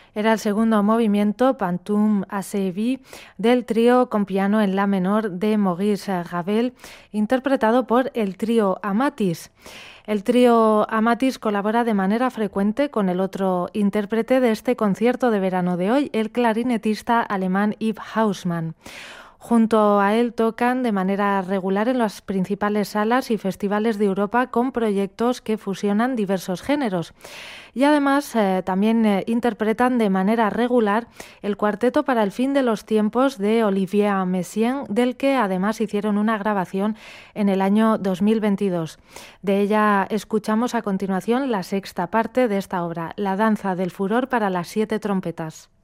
Era el segundo movimiento, Pantoum assez vie, del trío con piano en la menor de Maurice Ravel, interpretado por el trío Amatis. El trío Amatis colabora de manera frecuente con el otro intérprete de este concierto de verano de hoy, el clarinetista alemán Yves Hausmann. Junto a él tocan de manera regular en las principales salas y festivales de Europa con proyectos que fusionan diversos géneros. Y además también interpretan de manera regular el Cuarteto para el fin de los tiempos de Olivier Messiaen, del que además hicieron una grabación en el año 2022. De ella escuchamos a continuación la sexta parte de esta obra, La danza del furor para las 7 trompetas.